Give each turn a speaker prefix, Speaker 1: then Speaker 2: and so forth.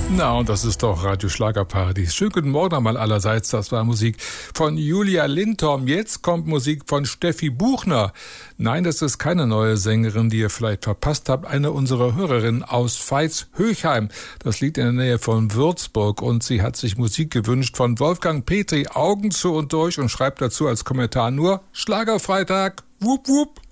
Speaker 1: Na, und das ist doch Radio Schlagerparadies. Schönen guten Morgen einmal allerseits. Das war Musik von Julia Lindholm. Jetzt kommt Musik von Steffi Buchner. Nein, das ist keine neue Sängerin, die ihr vielleicht verpasst habt. Eine unserer Hörerinnen aus Veitshöchheim. Das liegt in der Nähe von Würzburg. Und sie hat sich Musik gewünscht von Wolfgang Petri. Augen zu und durch und schreibt dazu als Kommentar nur Schlagerfreitag. Wupp, wupp.